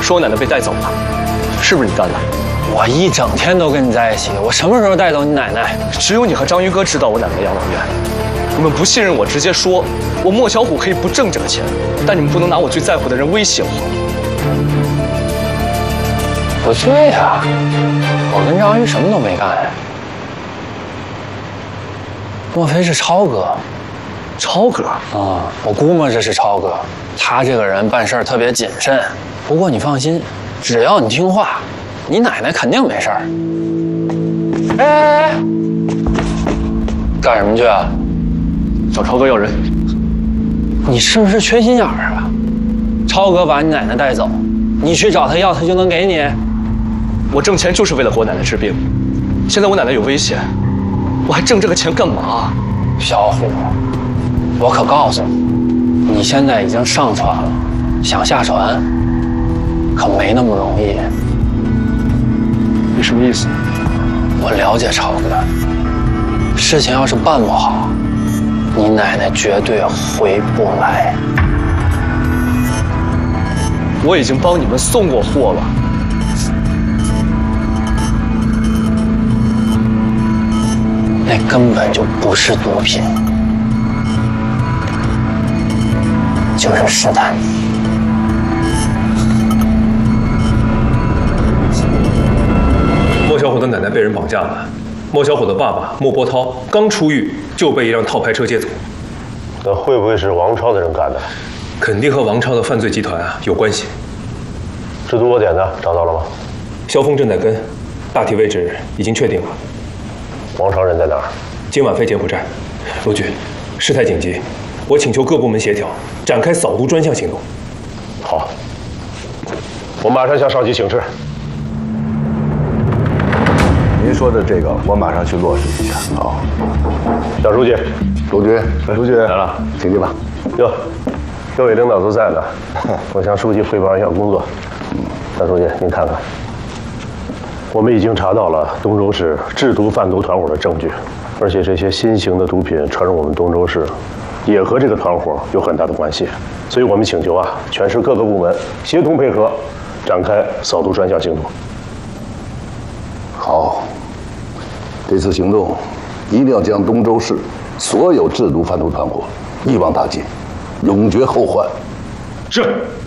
说我奶奶被带走了，是不是你干的？ 我一整天都跟你在一起，我什么时候带走你奶奶？ 只有你和章鱼哥知道我奶奶的养老院。你们不信任我，直接说，我莫小虎可以不挣这个钱，但你们不能拿我最在乎的人威胁我。 不对呀，我跟章鱼什么都没干呀。莫非是超哥？ 超哥啊，我估摸着是超哥。他这个人办事儿特别谨慎。不过你放心，只要你听话，你奶奶肯定没事儿。哎，干什么去啊？ 找超哥要人。 你是不是缺心眼儿啊？超哥把你奶奶带走，你去找他要，他就能给你？ 我挣钱就是为了给我奶奶治病，现在我奶奶有危险，我还挣这个钱干嘛？ 小虎，我可告诉你，你现在已经上船了，想下船，可没那么容易。 你什么意思？ 我了解超哥，事情要是办不好，你奶奶绝对回不来。 我已经帮你们送过货了。 那根本就不是毒品，就是试探。 莫小虎的奶奶被人绑架了，莫小虎的爸爸莫波涛刚出狱就被一辆套牌车接走。 那会不会是王超的人干的？ 肯定和王超的犯罪集团有关系。 制毒窝点呢？找到了吗？ 萧峰正在跟，大体位置已经确定了。 王超人在哪儿？ 今晚飞柬埔寨。罗局，事态紧急，我请求各部门协调，展开扫毒专项行动。 好，我马上向上级请示。 您说的这个，我马上去落实一下。好， 蒋书记， 卢局， 书记来了， 请进吧。 哟，各位领导都在呢，我向书记汇报一下工作。蒋书记，您看看。我们已经查到了东州市制毒贩毒团伙的证据，而且这些新型的毒品传入我们东州市，也和这个团伙有很大的关系。所以我们请求全市各个部门协同配合，展开扫毒专项行动。 好，这次行动一定要将东州市所有制毒贩毒团伙一网打尽，永绝后患。 是。